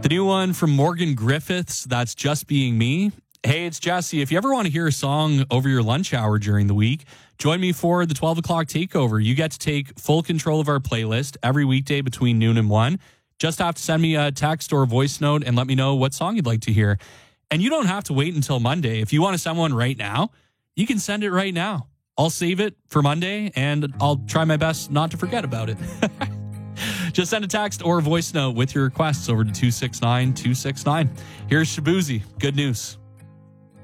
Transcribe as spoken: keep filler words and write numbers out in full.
The new one from Morgan Griffiths, that's Just Being Me. Hey, it's Jesse. If you ever want to hear a song over your lunch hour during the week, join me for the twelve o'clock takeover. You get to take full control of our playlist every weekday between noon and one. Just have to send me a text or a voice note and let me know what song you'd like to hear. And you don't have to wait until Monday. If you want to send one right now, you can send it right now. I'll save it for Monday, and I'll try my best not to forget about it. Just send a text or a voice note with your requests over to two six nine two six nine. Here's Shabuzi. Good news.